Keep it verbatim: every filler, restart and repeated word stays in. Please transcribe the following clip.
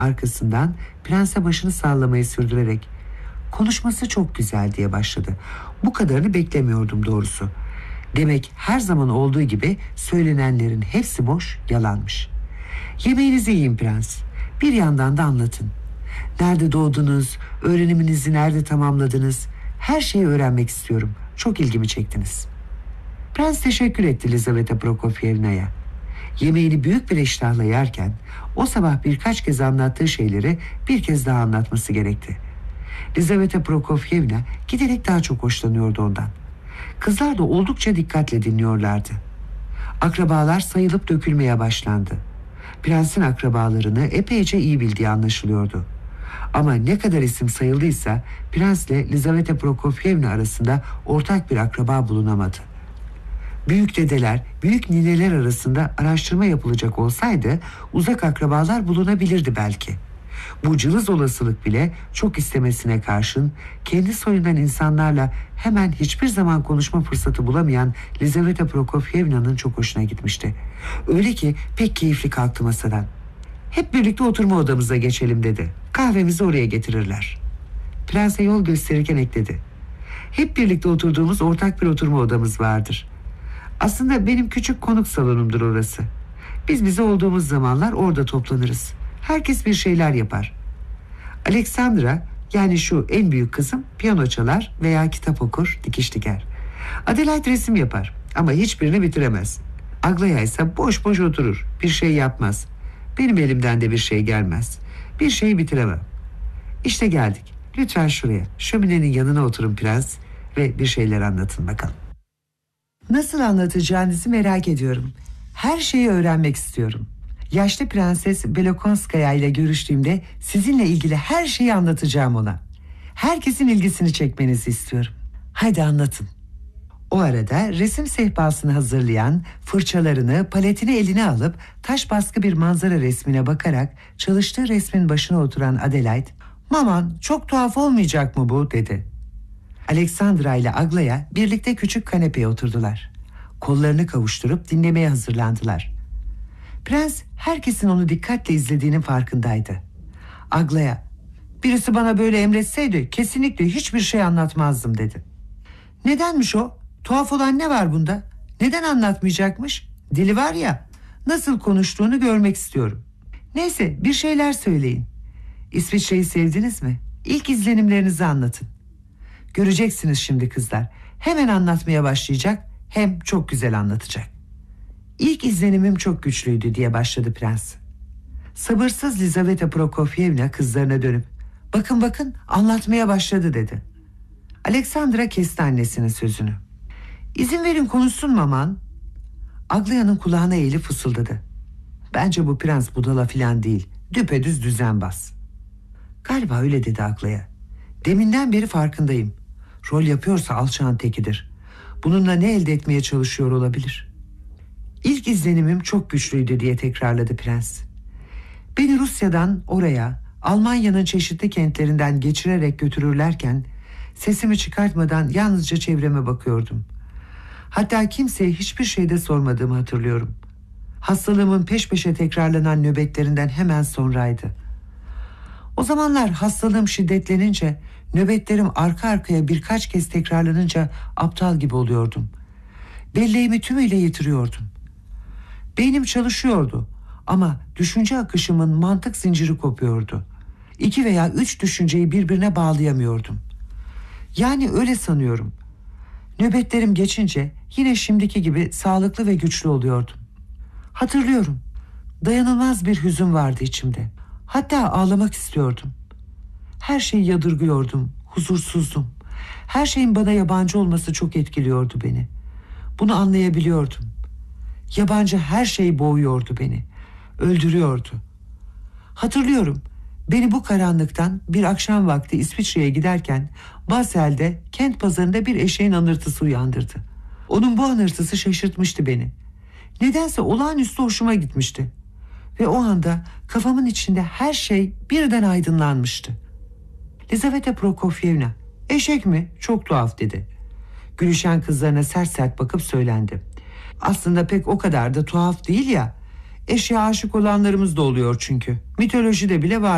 Arkasından prense başını sallamayı sürdürerek "Konuşması çok güzel" diye başladı. Bu kadarını beklemiyordum doğrusu. Demek her zaman olduğu gibi söylenenlerin hepsi boş, yalanmış. Yemeğinizi yiyin prens. Bir yandan da anlatın. Nerede doğdunuz, öğreniminizi nerede tamamladınız? Her şeyi öğrenmek istiyorum. Çok ilgimi çektiniz. Prens teşekkür etti Lizaveta Prokofyevna'ya. Yemeğini büyük bir iştahla yerken o sabah birkaç kez anlattığı şeyleri bir kez daha anlatması gerekti. Lizaveta Prokofyevna giderek daha çok hoşlanıyordu ondan. Kızlar da oldukça dikkatle dinliyorlardı. Akrabalar sayılıp dökülmeye başlandı. Prensin akrabalarını epeyce iyi bildiği anlaşılıyordu. Ama ne kadar isim sayıldıysa prensle Lizaveta Prokofyevna arasında ortak bir akraba bulunamadı. Büyük dedeler, büyük nineler arasında araştırma yapılacak olsaydı uzak akrabalar bulunabilirdi belki. Bu cılız olasılık bile çok istemesine karşın kendi soyundan insanlarla hemen hiçbir zaman konuşma fırsatı bulamayan Lizaveta Prokofyevna'nın çok hoşuna gitmişti. Öyle ki pek keyifli kalktı masadan. "Hep birlikte oturma odamıza geçelim" dedi. "Kahvemizi oraya getirirler." Prense yol gösterirken ekledi: "Hep birlikte oturduğumuz ortak bir oturma odamız vardır. Aslında benim küçük konuk salonumdur orası. Biz bize olduğumuz zamanlar orada toplanırız. Herkes bir şeyler yapar. Alexandra, yani şu en büyük kızım, piyano çalar veya kitap okur, dikiş diker. Adelaide resim yapar ama hiçbirini bitiremez. Aglaya ise boş boş oturur, bir şey yapmaz. Benim elimden de bir şey gelmez. Bir şeyi bitiremem. İşte geldik. Lütfen şuraya, şöminenin yanına oturun prens ve bir şeyler anlatın bakalım." "Nasıl anlatacağınızı merak ediyorum. Her şeyi öğrenmek istiyorum. Yaşlı Prenses Belokonskaya ile görüştüğümde sizinle ilgili her şeyi anlatacağım ona. Herkesin ilgisini çekmenizi istiyorum. Haydi anlatın." O arada resim sehpasını hazırlayan, fırçalarını, paletini eline alıp taş baskı bir manzara resmine bakarak çalıştığı resmin başına oturan Adelaide, "Maman, çok tuhaf olmayacak mı bu?" dedi. Alexandra ile Aglaya birlikte küçük kanepeye oturdular. Kollarını kavuşturup dinlemeye hazırlandılar. Prens herkesin onu dikkatle izlediğinin farkındaydı. Aglaya, "Birisi bana böyle emretseydi kesinlikle hiçbir şey anlatmazdım" dedi. "Nedenmiş o? Tuhaf olan ne var bunda? Neden anlatmayacakmış? Dili var ya, nasıl konuştuğunu görmek istiyorum. Neyse, bir şeyler söyleyin. İsviçre'yi sevdiniz mi? İlk izlenimlerinizi anlatın." "Göreceksiniz şimdi kızlar. Hemen anlatmaya başlayacak, hem çok güzel anlatacak." "İlk izlenimim çok güçlüydü" diye başladı prens. Sabırsız Lizaveta Prokofyevna kızlarına dönüp "Bakın bakın, anlatmaya başladı" dedi. Alexandra kesti annesinin sözünü. "İzin verin konuşsun maman." Aglaya'nın kulağına eğilip fısıldadı. "Bence bu prens budala filan değil, düpedüz düzenbaz." "Galiba öyle" dedi Aglaya. "Deminden beri farkındayım. Rol yapıyorsa alçağın tekidir. Bununla ne elde etmeye çalışıyor olabilir?" "İlk izlenimim çok güçlüydü" diye tekrarladı prens. "Beni Rusya'dan oraya, Almanya'nın çeşitli kentlerinden geçirerek götürürlerken sesimi çıkartmadan yalnızca çevreme bakıyordum. Hatta kimseye hiçbir şey de sormadığımı hatırlıyorum. Hastalığımın peş peşe tekrarlanan nöbetlerinden hemen sonraydı. O zamanlar hastalığım şiddetlenince, nöbetlerim arka arkaya birkaç kez tekrarlanınca aptal gibi oluyordum. Belleğimi tümüyle yitiriyordum. Beynim çalışıyordu ama düşünce akışımın mantık zinciri kopuyordu. İki veya üç düşünceyi birbirine bağlayamıyordum. Yani öyle sanıyorum. Nöbetlerim geçince yine şimdiki gibi sağlıklı ve güçlü oluyordum. Hatırlıyorum. Dayanılmaz bir hüzün vardı içimde. Hatta ağlamak istiyordum. Her şeyi yadırgıyordum, huzursuzdum. Her şeyin bana yabancı olması çok etkiliyordu beni. Bunu anlayabiliyordum. Yabancı her şey boğuyordu beni. Öldürüyordu. Hatırlıyorum. Beni bu karanlıktan bir akşam vakti İsviçre'ye giderken Basel'de kent pazarında bir eşeğin anırtısı uyandırdı. Onun bu anırtısı şaşırtmıştı beni. Nedense olağanüstü hoşuma gitmişti. Ve o anda kafamın içinde her şey birden aydınlanmıştı. Lizaveta Prokofyevna, "Eşek mi? Çok tuhaf" dedi. Gülüşen kızlarına sert sert bakıp söylendi. "Aslında pek o kadar da tuhaf değil ya. Eşeğe aşık olanlarımız da oluyor çünkü. Mitolojide bile var."